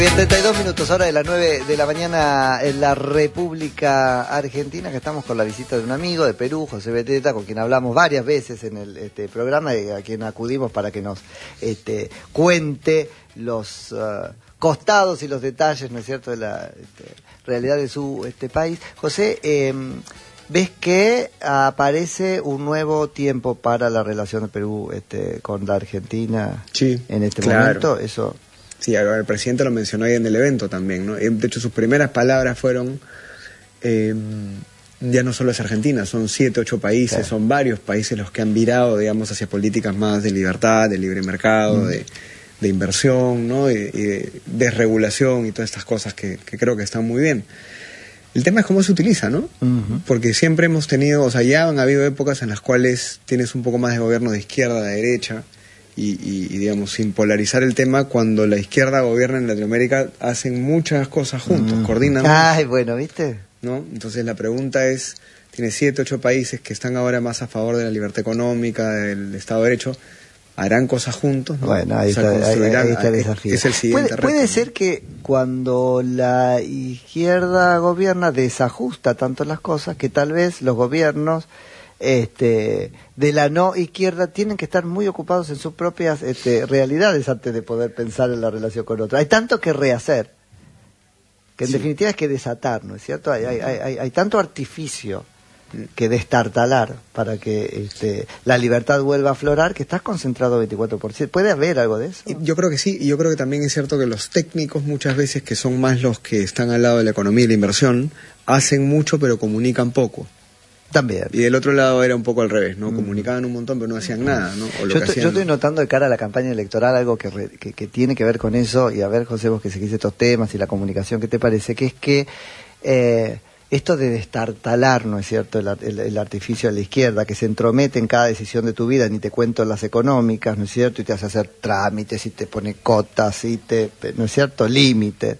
Bien, 32 minutos, hora de las 9 de la mañana en la República Argentina, que estamos con la visita de un amigo de Perú, José Beteta, con quien hablamos varias veces en el programa, y a quien acudimos para que nos cuente los costados y los detalles, ¿no es cierto?, de la realidad de su país. José, ¿ves que aparece un nuevo tiempo para la relación de Perú con la Argentina en este momento? Eso... Sí, el presidente lo mencionó ahí en el evento también, ¿no? De hecho, sus primeras palabras fueron, ya no solo es Argentina, son 7, 8 países, claro. Son varios países los que han virado, digamos, hacia políticas más de libertad, de libre mercado, de inversión, ¿no? Y de desregulación y todas estas cosas que creo que están muy bien. El tema es cómo se utiliza, ¿no? Porque siempre hemos tenido, o sea, ya han habido épocas en las cuales tienes un poco más de gobierno de izquierda, de derecha, y digamos, sin polarizar el tema, cuando la izquierda gobierna en Latinoamérica, hacen muchas cosas juntos, coordinan. Ay, bueno, ¿viste? ¿No? Entonces la pregunta es, tiene 7, 8 países que están ahora más a favor de la libertad económica, del Estado de Derecho, harán cosas juntos, ¿no? Bueno, ahí está el desafío. Es el siguiente reto. Puede ser que cuando la izquierda gobierna desajusta tanto las cosas que tal vez los gobiernos de la no izquierda tienen que estar muy ocupados en sus propias realidades antes de poder pensar en la relación con otra. Hay tanto que rehacer, que en definitiva es que desatar, ¿no es cierto? Hay tanto artificio que destartalar para que la libertad vuelva a aflorar, que estás concentrado 24%. ¿Puede haber algo de eso? Yo creo que sí, y yo creo que también es cierto que los técnicos muchas veces, que son más los que están al lado de la economía y la inversión, hacen mucho pero comunican poco. También. Y del otro lado era un poco al revés, ¿no? Comunicaban un montón, pero no hacían nada, ¿no? O yo estoy notando de cara a la campaña electoral algo que tiene que ver con eso, y a ver, José, vos que seguís estos temas y la comunicación, ¿qué te parece? Que es que esto de destartalar, ¿no es cierto?, el artificio de la izquierda, que se entromete en cada decisión de tu vida, ni te cuento las económicas, ¿no es cierto?, y te hace hacer trámites, y te pone cotas, y ¿no es cierto?, límites.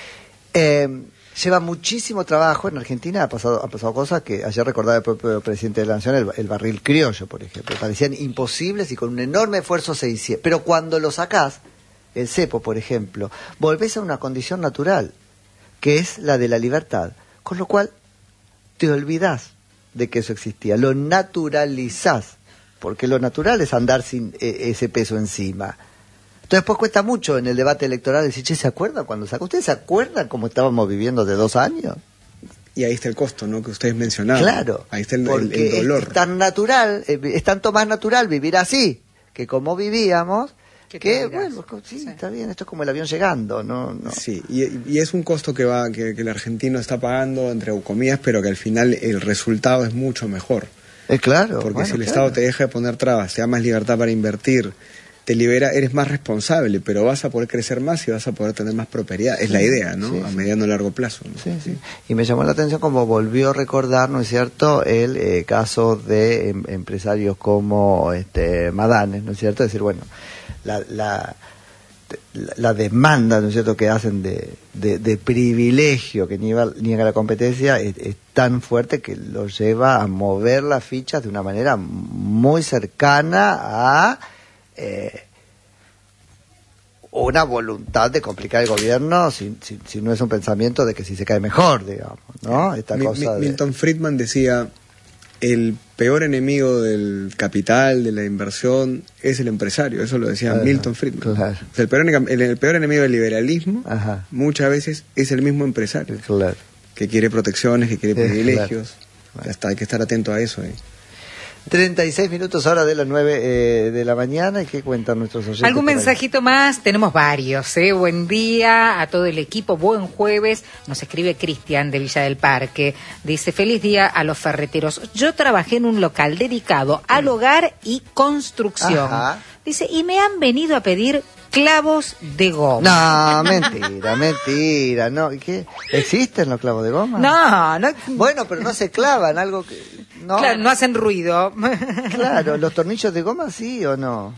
Lleva muchísimo trabajo. En Argentina ha pasado cosas que ayer recordaba el propio presidente de la Nación, el barril criollo, por ejemplo. Parecían imposibles y con un enorme esfuerzo se hicieron. Pero cuando lo sacás, el cepo, por ejemplo, volvés a una condición natural, que es la de la libertad. Con lo cual, te olvidás de que eso existía. Lo naturalizás, porque lo natural es andar sin ese peso encima. Entonces, después cuesta mucho en el debate electoral decir, che, ¿se acuerdan cuando sacó? ¿Ustedes se acuerdan cómo estábamos viviendo de 2 años? Y ahí está el costo, ¿no?, que ustedes mencionaban. Claro. Ahí está el dolor. Es tan natural, es tanto más natural vivir así que como vivíamos, que bueno, sí, está bien, esto es como el avión llegando, ¿no? Sí, y es un costo que el argentino está pagando, entre comillas, pero que al final el resultado es mucho mejor. Claro. Porque si el Estado te deja de poner trabas, te da más libertad para invertir, te libera, eres más responsable, pero vas a poder crecer más y vas a poder tener más propiedad. Es la idea, ¿no? A mediano y largo plazo, ¿no? Sí. Y me llamó la atención como volvió a recordar, ¿no es cierto?, el caso de empresarios como Madanes, ¿no es cierto? Es decir, bueno, la demanda, ¿no es cierto?, que hacen de privilegio que niega la competencia es tan fuerte que lo lleva a mover las fichas de una manera muy cercana a una voluntad de complicar el gobierno, si no es un pensamiento de que si se cae mejor, digamos, ¿no? Milton Friedman decía, el peor enemigo del capital, de la inversión, es el empresario. Eso lo decía Milton Friedman. Claro. O sea, el peor enemigo del liberalismo, muchas veces, es el mismo empresario. Claro. Que quiere protecciones, que quiere privilegios. Claro. Hasta hay que estar atento a eso. 36 minutos ahora de las 9 de la mañana. ¿Y qué cuentan nuestros oyentes? ¿Algún mensajito más? Tenemos varios. Buen día a todo el equipo, buen jueves. Nos escribe Cristian de Villa del Parque. Dice, feliz día a los ferreteros. Yo trabajé en un local dedicado al hogar y construcción. Dice, y me han venido a pedir clavos de goma. No, mentira, no. ¿Qué? ¿Existen los clavos de goma? No. Bueno, pero no se clavan, algo que... No. Claro, no hacen ruido. Claro, ¿los tornillos de goma sí o no?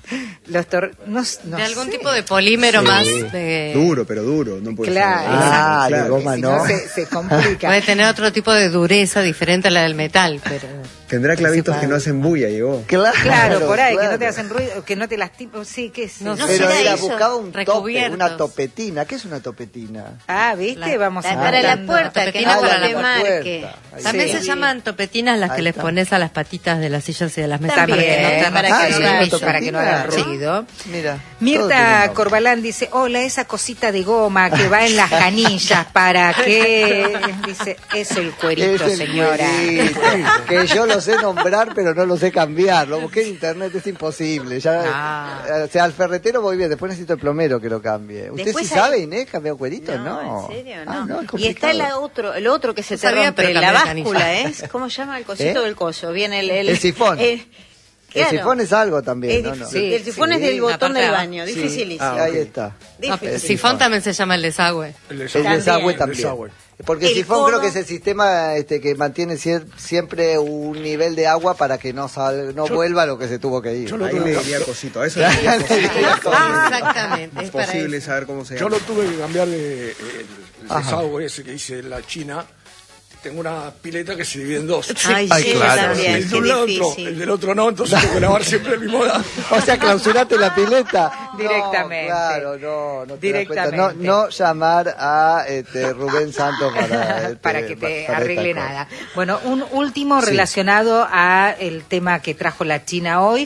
de algún tipo de polímero más duro, pero duro, no puede ser. De goma no. Se complica. Puede tener otro tipo de dureza diferente a la del metal, pero tendrá clavitos que no hacen bulla, llegó. Claro, por ahí, que no te hacen ruido, que no te lastiman, sí, que sí. Pero buscaba un tope, una topetina. ¿Qué es una topetina? ¿Viste? Vamos a para la puerta, que no para la marque. También se llaman topetinas las que les pones a las patitas de las sillas y de las mesas también, para que no haga ruido. Mira, Mirta Corbalán dice, hola, esa cosita de goma que va en las canillas, ¿para qué? Dice, es el cuerito, señora. Cuerito, que yo lo sé nombrar, pero no lo sé cambiar. Lo busqué en internet, es imposible. O sea, al ferretero voy bien, después necesito el plomero que lo cambie. ¿Usted sí sabe, Inés, cambiar cueritos? No. ¿En serio? No. Y está el otro que se te rompe, la báscula, ¿eh? ¿Cómo se llama el cosito del coso? Viene el sifón. Claro. El sifón es algo también, ¿no? Sí, el sifón es del botón del baño, dificilísimo. Ahí está. El sifón también se llama el desagüe. El desagüe también. Porque el sifón creo que es el sistema que mantiene siempre un nivel de agua para que no vuelva lo que se tuvo que ir. Ahí le diría cosito, a eso le diría cosito. Exactamente. Es posible saber cómo se llama. Yo lo tuve que cambiar el desagüe ese que hice en la China. Tengo una pileta que se divide en dos. Ay, claro. El de un lado el del otro no, entonces tengo que lavar siempre el mismo lado. O sea, clausuraste la pileta. Directamente. No directamente. No llamar a Rubén Santos para que te arregle nada. Bueno, un último relacionado a el tema que trajo la China hoy.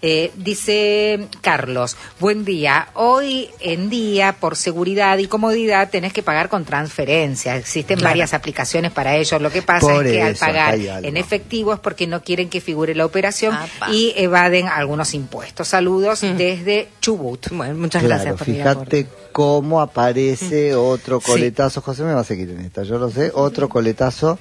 Dice Carlos, buen día. Hoy en día, por seguridad y comodidad, tenés que pagar con transferencia. Existen varias aplicaciones para ello. Lo que pasa es que al pagar en efectivo es porque no quieren que figure la operación y evaden algunos impuestos. Saludos desde Chubut. Bueno, muchas gracias. Fíjate cómo aparece otro coletazo. José me va a seguir en esta, yo lo sé. Otro coletazo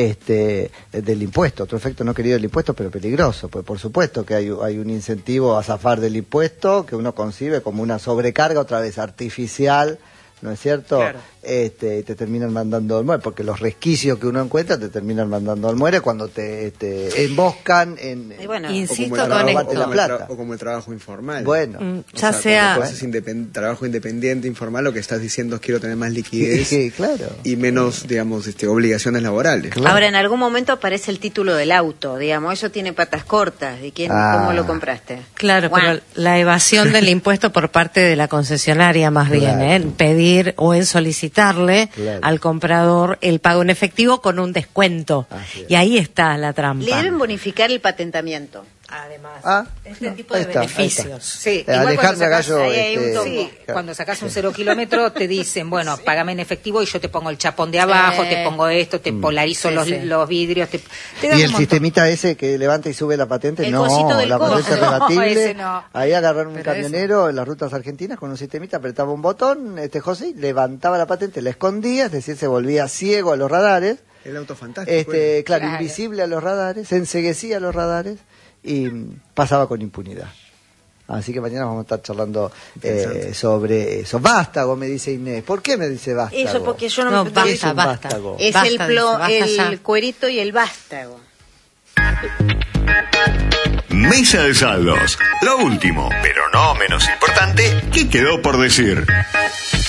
del impuesto. Otro efecto no querido del impuesto, pero peligroso. Pues por supuesto que hay un incentivo a zafar del impuesto que uno concibe como una sobrecarga otra vez artificial, ¿no es cierto? Claro. Y te terminan mandando al muere, porque los resquicios que uno encuentra te terminan mandando al muere cuando te emboscan insisto con esto. O como el trabajo informal. Bueno, ya sea trabajo independiente, informal, lo que estás diciendo es quiero tener más liquidez claro. y menos, digamos, obligaciones laborales. Claro. Ahora, en algún momento aparece el título del auto, digamos, eso tiene patas cortas. ¿De quién, cómo lo compraste? Claro, pero la evasión del impuesto por parte de la concesionaria más bien, en pedir o en solicitarle al comprador el pago en efectivo con un descuento. Y ahí está la trampa. Le deben bonificar el patentamiento. Además, este tipo de beneficios. Sí, Alejandra Gallo. Cuando sacas un 0 kilómetro te dicen, bueno, págame en efectivo y yo te pongo el chapón de abajo, te pongo esto, te polarizo los vidrios. Te y el sistemita ese que levanta y sube la patente, el cosito del la patente rebatible. No. Ahí agarraron un camionero en las rutas argentinas con un sistemita, apretaba un botón, José, levantaba la patente, la escondía, es decir, se volvía ciego a los radares. El auto fantástico. Claro, invisible a los radares, se enceguecía a los radares y pasaba con impunidad. Así que mañana vamos a estar charlando sobre eso. Vástago, me dice Inés. ¿Por qué me dice vástago? Eso porque yo no basta, es vástago. Es el cuerito y el vástago. Mesa de saldos. Lo último, pero no menos importante, ¿qué quedó por decir?